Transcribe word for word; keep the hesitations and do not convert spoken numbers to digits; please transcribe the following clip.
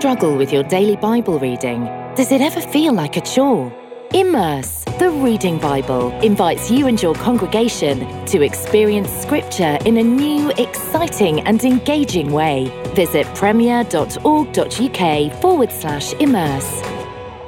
struggle with your daily Bible reading? Does it ever feel like a chore? Immerse, the Reading Bible, invites you and your congregation to experience Scripture in a new, exciting and engaging way. Visit premier.org.uk forward slash immerse.